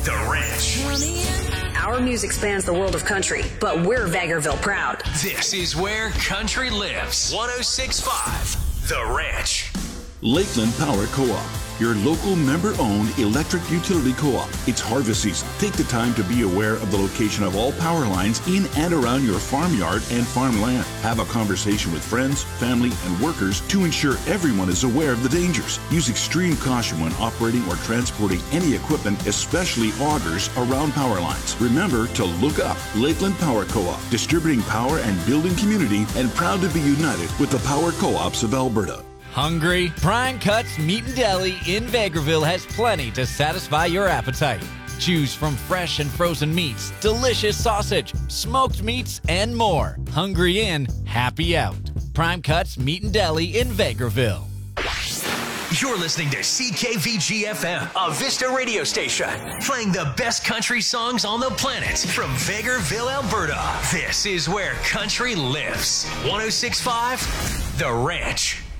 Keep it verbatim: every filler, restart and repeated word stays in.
The Ranch. Our music spans the world of country, but we're Vegreville proud. This is where country lives. one oh six point five The Ranch. Lakeland Power Co-op, your local member-owned electric utility co-op. It's harvest season. Take the time to be aware of the location of all power lines in and around your farmyard and farmland. Have a conversation with friends, family, and workers to ensure everyone is aware of the dangers. Use extreme caution when operating or transporting any equipment, especially augers, around power lines. Remember to look up. Lakeland Power Co-op, distributing power and building community, and proud to be united with the Power Co-ops of Alberta. Hungry? Prime Cuts Meat and Deli in Vegreville has plenty to satisfy your appetite. Choose from fresh and frozen meats, delicious sausage, smoked meats, and more. Hungry in, happy out. Prime Cuts Meat and Deli in Vegreville. You're listening to C K V G F M, a Vista radio station, playing the best country songs on the planet from Vegreville, Alberta. This is where country lives. one oh six point five The Ranch.